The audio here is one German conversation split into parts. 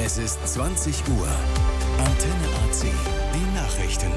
Es ist 20 Uhr. Antenne AC. Die Nachrichten.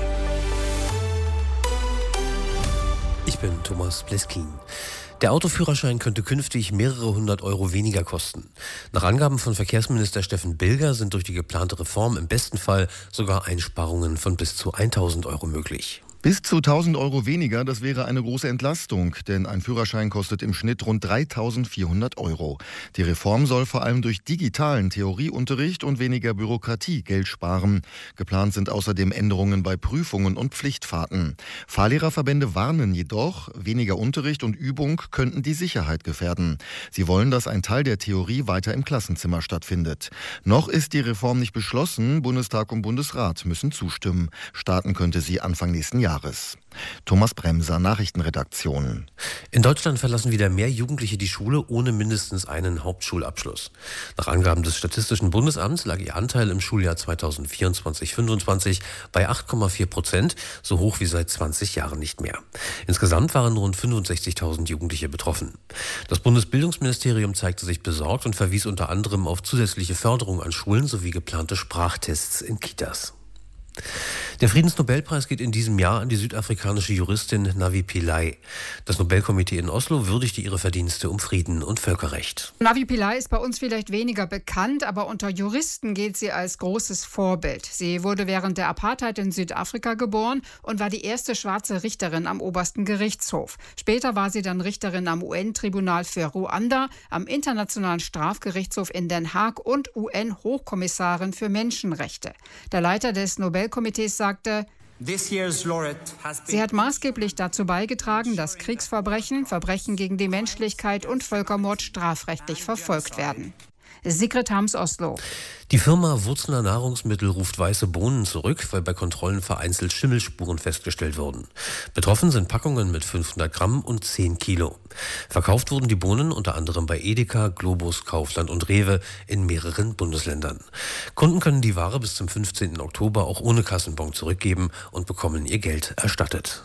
Ich bin Thomas Bleskin. Der Autoführerschein könnte künftig mehrere hundert Euro weniger kosten. Nach Angaben von Verkehrsminister Steffen Bilger sind durch die geplante Reform im besten Fall sogar Einsparungen von bis zu 1.000 Euro möglich. Bis zu 1.000 Euro weniger, das wäre eine große Entlastung, denn ein Führerschein kostet im Schnitt rund 3.400 Euro. Die Reform soll vor allem durch digitalen Theorieunterricht und weniger Bürokratie Geld sparen. Geplant sind außerdem Änderungen bei Prüfungen und Pflichtfahrten. Fahrlehrerverbände warnen jedoch, weniger Unterricht und Übung könnten die Sicherheit gefährden. Sie wollen, dass ein Teil der Theorie weiter im Klassenzimmer stattfindet. Noch ist die Reform nicht beschlossen, Bundestag und Bundesrat müssen zustimmen. Starten könnte sie Anfang nächsten Jahres. Thomas Bremser, Nachrichtenredaktion. In Deutschland verlassen wieder mehr Jugendliche die Schule ohne mindestens einen Hauptschulabschluss. Nach Angaben des Statistischen Bundesamts lag ihr Anteil im Schuljahr 2024/25 bei 8,4%, so hoch wie seit 20 Jahren nicht mehr. Insgesamt waren rund 65.000 Jugendliche betroffen. Das Bundesbildungsministerium zeigte sich besorgt und verwies unter anderem auf zusätzliche Förderung an Schulen sowie geplante Sprachtests in Kitas. Der Friedensnobelpreis geht in diesem Jahr an die südafrikanische Juristin Navi Pillay. Das Nobelkomitee in Oslo würdigte ihre Verdienste um Frieden und Völkerrecht. Navi Pillay ist bei uns vielleicht weniger bekannt, aber unter Juristen gilt sie als großes Vorbild. Sie wurde während der Apartheid in Südafrika geboren und war die erste schwarze Richterin am obersten Gerichtshof. Später war sie dann Richterin am UN-Tribunal für Ruanda, am Internationalen Strafgerichtshof in Den Haag und UN-Hochkommissarin für Menschenrechte. Der Leiter des Nobelkomitees sagte, sie hat maßgeblich dazu beigetragen, dass Kriegsverbrechen, Verbrechen gegen die Menschlichkeit und Völkermord strafrechtlich verfolgt werden. Sigrid Harms, Oslo. Die Firma Wurzler Nahrungsmittel ruft weiße Bohnen zurück, weil bei Kontrollen vereinzelt Schimmelspuren festgestellt wurden. Betroffen sind Packungen mit 500 Gramm und 10 Kilo. Verkauft wurden die Bohnen unter anderem bei Edeka, Globus, Kaufland und Rewe in mehreren Bundesländern. Kunden können die Ware bis zum 15. Oktober auch ohne Kassenbon zurückgeben und bekommen ihr Geld erstattet.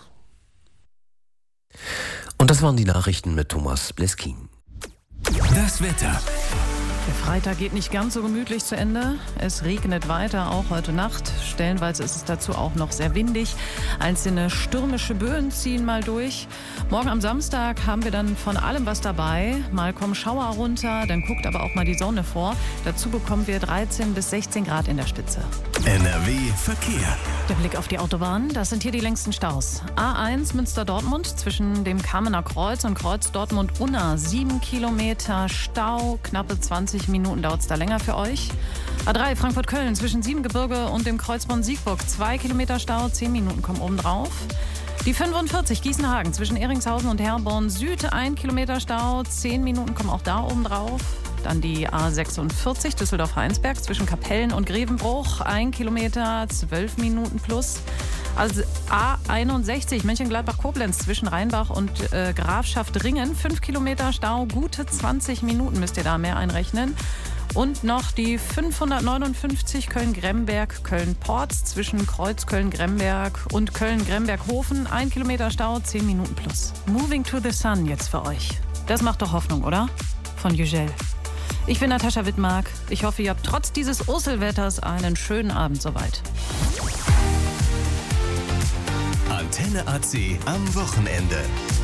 Und das waren die Nachrichten mit Thomas Bleskin. Das Wetter. Der Freitag geht nicht ganz so gemütlich zu Ende. Es regnet weiter, auch heute Nacht. Stellenweise ist es dazu auch noch sehr windig. Einzelne stürmische Böen ziehen mal durch. Morgen am Samstag haben wir dann von allem was dabei. Mal kommen Schauer runter, dann guckt aber auch mal die Sonne vor. Dazu bekommen wir 13 bis 16 Grad in der Spitze. NRW Verkehr. Der Blick auf die Autobahn, das sind hier die längsten Staus. A1 Münster-Dortmund zwischen dem Kamener Kreuz und Kreuz Dortmund-Unna. 7 Kilometer Stau, knappe 20 Minuten dauert es da länger für euch. A3 Frankfurt-Köln zwischen Siebengebirge und dem Kreuzbahn Siegburg. 2 Kilometer Stau, 10 Minuten kommen oben drauf. Die 45 Gießenhagen zwischen Eringshausen und Herborn Süd. 1 Kilometer Stau, 10 Minuten kommen auch da oben drauf. Dann die A46 Düsseldorf-Heinsberg zwischen Kapellen und Grevenbruch. 1 Kilometer, 12 Minuten plus. Also A61 Mönchengladbach-Koblenz zwischen Rheinbach und Grafschaft Ringen. 5 Kilometer Stau, gute 20 Minuten müsst ihr da mehr einrechnen. Und noch die 559 Köln-Gremberg, Köln-Porz zwischen Kreuz Köln-Gremberg und Köln-Gremberg-Hofen. 1 Kilometer Stau, 10 Minuten plus. Moving to the Sun jetzt für euch. Das macht doch Hoffnung, oder? Von Yücel. Ich bin Natascha Wittmark. Ich hoffe, ihr habt trotz dieses Urselwetters einen schönen Abend soweit. Antenne AC am Wochenende.